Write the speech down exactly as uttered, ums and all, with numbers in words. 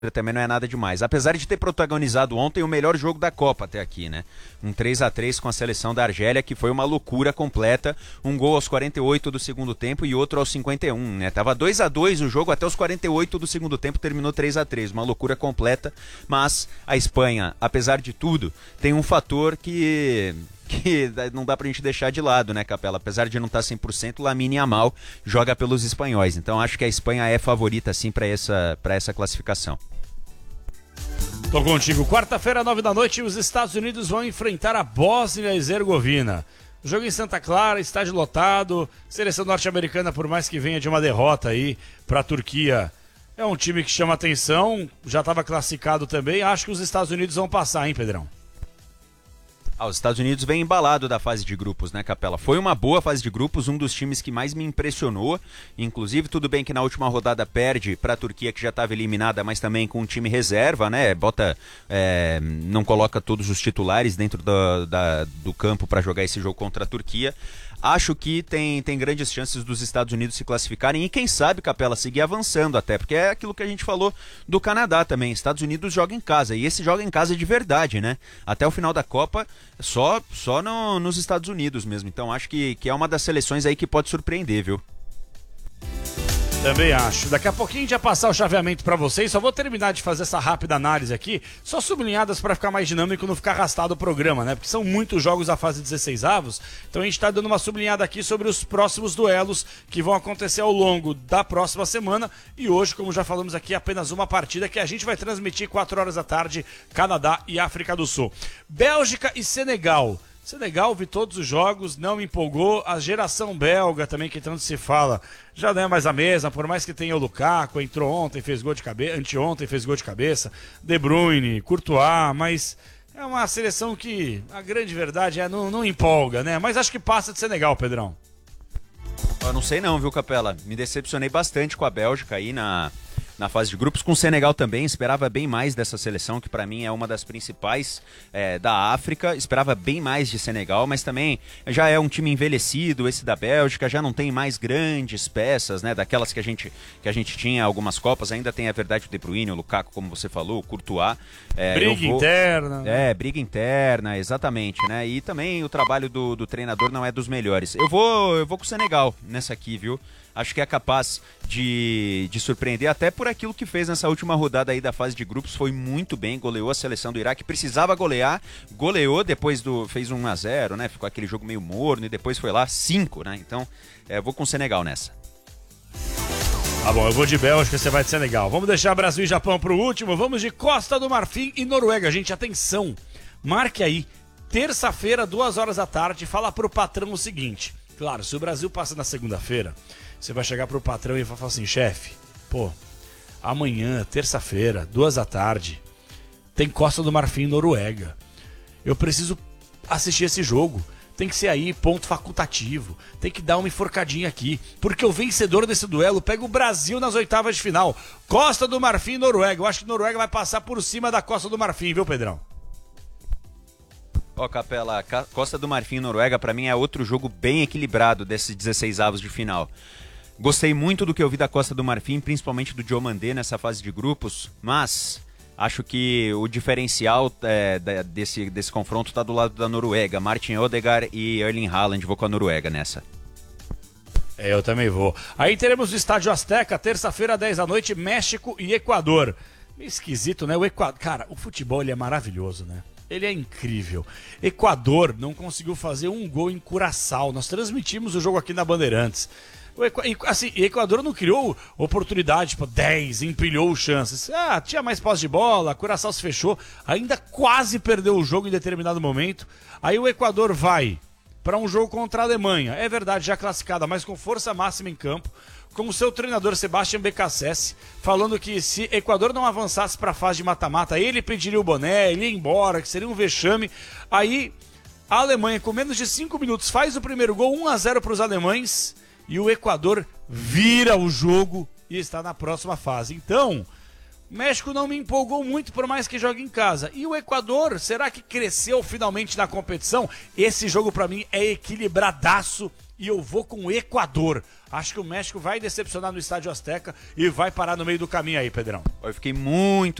também não é nada demais. Apesar de ter protagonizado ontem o melhor jogo da Copa até aqui, né? Um três a três com a seleção da Argélia, que foi uma loucura completa. Um gol aos quarenta e oito do segundo tempo e outro aos cinquenta e um, né? Tava dois a dois o jogo até os quarenta e oito do segundo tempo, terminou três a três. Uma loucura completa, mas a Espanha, apesar de tudo, tem um fator que... que não dá pra gente deixar de lado, né, Capela? Apesar de não estar cem por cento, Lamine Yamal joga pelos espanhóis. Então acho que a Espanha é favorita, sim, para essa, para essa classificação. Tô contigo. Quarta-feira, nove da noite, os Estados Unidos vão enfrentar a Bósnia e Herzegovina. Jogo em Santa Clara, estádio lotado. Seleção norte-americana, por mais que venha de uma derrota aí pra Turquia, é um time que chama atenção. Já estava classificado também. Acho que os Estados Unidos vão passar, hein, Pedrão? Ah, os Estados Unidos vem embalado da fase de grupos, né, Capela? Foi uma boa fase de grupos, um dos times que mais me impressionou. Inclusive, tudo bem que na última rodada perde para a Turquia, que já estava eliminada, mas também com um time reserva, né? Bota, é, não coloca todos os titulares dentro do, da, do campo para jogar esse jogo contra a Turquia. Acho que tem, tem grandes chances dos Estados Unidos se classificarem e quem sabe, Capela, seguir avançando até, porque é aquilo que a gente falou do Canadá também. Estados Unidos joga em casa e esse joga em casa de verdade, né? Até o final da Copa, só, só no, nos Estados Unidos mesmo. Então acho que, que é uma das seleções aí que pode surpreender, viu? Também acho. Daqui a pouquinho a gente vai passar o chaveamento para vocês. Só vou terminar de fazer essa rápida análise aqui, só sublinhadas para ficar mais dinâmico e não ficar arrastado o programa, né? Porque são muitos jogos da fase dezesseis avos. Então a gente está dando uma sublinhada aqui sobre os próximos duelos que vão acontecer ao longo da próxima semana. E hoje, como já falamos aqui, apenas uma partida que a gente vai transmitir quatro horas da tarde, Canadá e África do Sul. Bélgica e Senegal. Senegal, vi todos os jogos, não me empolgou. A geração belga também, que tanto se fala, já não é mais a mesma, por mais que tenha o Lukaku, entrou ontem, fez gol de cabeça, anteontem fez gol de cabeça, De Bruyne, Courtois, mas é uma seleção que, a grande verdade é, não, não empolga, né? Mas acho que passa de Senegal, Pedrão. Eu não sei não, viu, Capela? Me decepcionei bastante com a Bélgica aí na... na fase de grupos, com o Senegal também, esperava bem mais dessa seleção, que para mim é uma das principais é, da África, esperava bem mais de Senegal, mas também já é um time envelhecido, esse da Bélgica, já não tem mais grandes peças, né, daquelas que a gente, que a gente tinha algumas Copas, ainda tem a verdade o De Bruyne, o Lukaku, como você falou, o Courtois. É, briga vou... interna. É, briga interna, exatamente, né, e também o trabalho do, do treinador não é dos melhores. Eu vou, eu vou com o Senegal nessa aqui, viu? Acho que é capaz de, de surpreender, até por aquilo que fez nessa última rodada aí da fase de grupos, foi muito bem, goleou a seleção do Iraque, precisava golear, goleou, depois do, fez um a zero, né, ficou aquele jogo meio morno e depois foi lá cinco, né, então é, vou com o Senegal nessa. Tá bom, eu vou de Bélgica, você vai de Senegal. Vamos deixar Brasil e Japão pro último, vamos de Costa do Marfim e Noruega. Gente, atenção, marque aí, terça-feira, duas horas da tarde, fala pro patrão o seguinte, claro, se o Brasil passa na segunda-feira, você vai chegar pro patrão e vai falar assim, chefe, pô, amanhã, terça-feira, duas da tarde, tem Costa do Marfim e Noruega. Eu preciso assistir esse jogo. Tem que ser aí, ponto facultativo. Tem que dar uma enforcadinha aqui. Porque o vencedor desse duelo pega o Brasil nas oitavas de final. Costa do Marfim e Noruega. Eu acho que Noruega vai passar por cima da Costa do Marfim, viu, Pedrão? Ó, Capela, Costa do Marfim e Noruega, pra mim é outro jogo bem equilibrado desses dezesseis avos de final. Gostei muito do que eu vi da Costa do Marfim, principalmente do Diomandé nessa fase de grupos, mas acho que o diferencial é, desse, desse confronto está do lado da Noruega. Martin Odegaard e Erling Haaland, vou com a Noruega nessa. É, eu também vou. Aí teremos o Estádio Azteca, terça-feira, dez da noite, México e Equador. Meio esquisito, né? O Equador, cara, o futebol ele é maravilhoso, né? Ele é incrível. Equador não conseguiu fazer um gol em Curaçao. Nós transmitimos o jogo aqui na Bandeirantes. O Equ... assim, Equador não criou oportunidade, tipo, dez, empilhou chances. Ah, tinha mais posse de bola, Curaçao se fechou, ainda quase perdeu o jogo em determinado momento. Aí o Equador vai para um jogo contra a Alemanha. É verdade, já classificada, mas com força máxima em campo. Com o seu treinador Sebastián Becassese, falando que se Equador não avançasse para a fase de mata-mata, ele pediria o boné, ele ia embora, que seria um vexame. Aí a Alemanha, com menos de cinco minutos, faz o primeiro gol, um a zero para os alemães, e o Equador vira o jogo e está na próxima fase. Então, o México não me empolgou muito, por mais que jogue em casa. E o Equador, será que cresceu finalmente na competição? Esse jogo para mim é equilibradaço e eu vou com o Equador. Acho que o México vai decepcionar no Estádio Azteca e vai parar no meio do caminho aí, Pedrão. Eu fiquei muito